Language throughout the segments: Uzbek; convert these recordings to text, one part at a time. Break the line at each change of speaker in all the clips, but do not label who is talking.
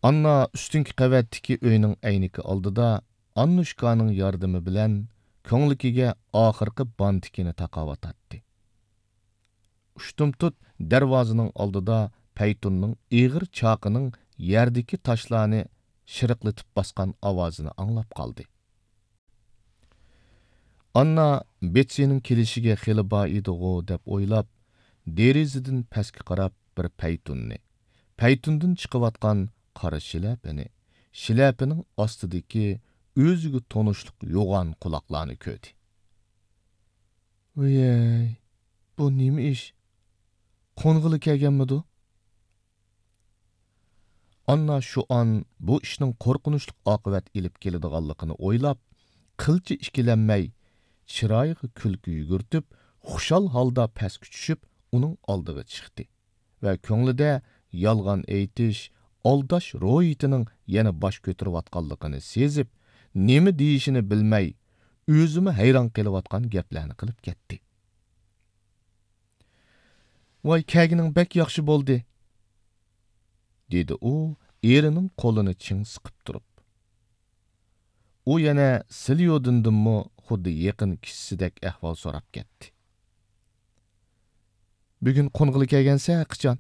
Anna üstünkü qavatdagi uyning ayniki oldida Annushkaning yordami bilan ko'nglikiga oxirgi bantikini taqavatadi. Ushtumtut darvozaning oldida Paytunning ig'ir choqining yerdagi toshlarni shiriqlatib bosgan ovozini anglab qoldi. Anna Betsining kelishiga xili bor edi-g'u deb o'ylab, derazadan pastga qarab bir Paytundan chiqayotgan qora shilapini, shilapining ostidagi o'ziga tonishliq yo'g'on quloqlarni ko'rdi. Voy, bu nima ish? Qo'ng'ili kelganmidi? Anna shu an bu ishning qo'rqinchli oqibat ilib keladiganligini o'ylab, qilcha ikkilanmay, chiroyiga kulki yugurtib, xushal holda pastga tushib, uning oldiga chiqdi va ko'nglida yolg'on aytish, aldash ro'yitining yana bosh ko'tarayotganligini sezib, nima deyishini bilmay, o'zimi hayron qilayotgan gaplarni qilib ketdi. Voy, kagining bek yaxshi bo'ldi, dedi u erining qo'lini ching siqib turib. U yana Silyodindimmi xuddi yaqin kishisidek ahvol so'rab ketdi. Bugun qo'ng'ili kelgansa qachon?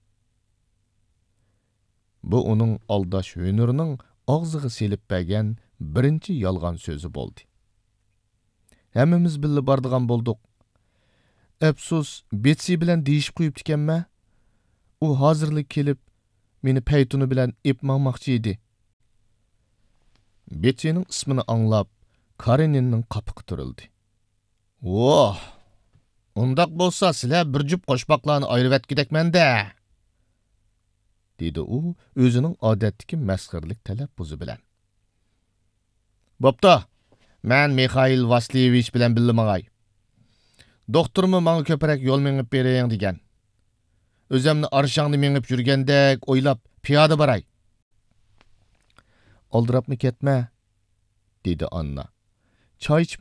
Bu uning aldash hünürünün og'ziga selib bergan birinchi yolg'on so'zi bo'ldi. Hammamiz birga bordigan bo'ldik. Afsus, Betsi bilan deyishib qo'yibdi ekanma. U hozirlik kelib, meni Paytuni bilan epmoqmoqchi edi. Betsining ismini anglab, Kareninning qapiqi turildi. "Voh! Undaq bo'lsa, sizlar bir jup qo'shboqlarni ayirib etgidekmanda", dedi u o'zining odatdagi masxirlik talaffuzi bilan. "Bo'pti, men Mikhail Vasilievich bilan birga mangay. Doktormi menga ko'proq yo'l mengib beraying degan. O'zimni arshangni mengib yurgandek o'ylab piyoda boray." "Oldirabmi ketma", dedi Anna. "Choy